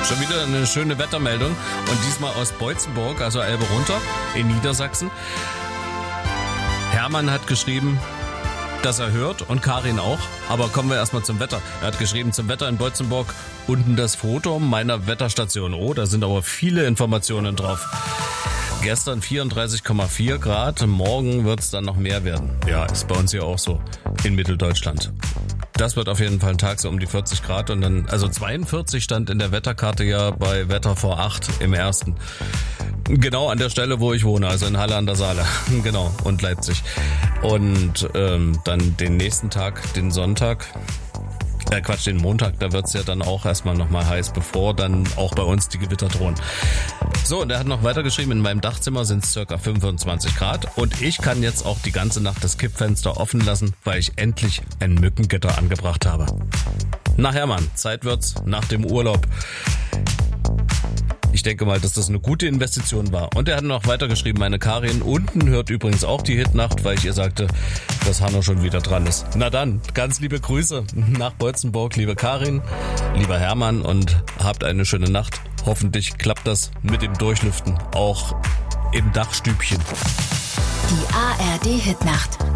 Schon wieder eine schöne Wettermeldung und diesmal aus Beutzenburg, also Elbe runter in Niedersachsen. Hermann hat geschrieben, dass er hört und Karin auch, aber kommen wir erstmal zum Wetter. Er hat geschrieben, zum Wetter in Beutzenburg, unten das Foto meiner Wetterstation. Oh, da sind aber viele Informationen drauf. Gestern 34,4 Grad, morgen wird es dann noch mehr werden. Ja, ist bei uns hier auch so in Mitteldeutschland. Das wird auf jeden Fall ein Tag so um die 40 Grad und dann, also 42 stand in der Wetterkarte ja bei Wetter vor 8 im ersten. Genau an der Stelle, wo ich wohne, also in Halle an der Saale. Genau, und Leipzig. Und dann den nächsten Tag, den Sonntag, den Montag, da wird's ja dann auch erstmal nochmal heiß, bevor dann auch bei uns die Gewitter drohen. So, und er hat noch weitergeschrieben, in meinem Dachzimmer sind es ca. 25 Grad und ich kann jetzt auch die ganze Nacht das Kippfenster offen lassen, weil ich endlich ein Mückengitter angebracht habe. Na Hermann, Zeit wird's nach dem Urlaub. Ich denke mal, dass das eine gute Investition war. Und er hat noch weitergeschrieben, meine Karin unten hört übrigens auch die Hitnacht, weil ich ihr sagte, dass Hanno schon wieder dran ist. Na dann, ganz liebe Grüße nach Beutzenburg, liebe Karin, lieber Hermann und habt eine schöne Nacht. Hoffentlich klappt das mit dem Durchlüften auch im Dachstübchen. Die ARD Hitnacht.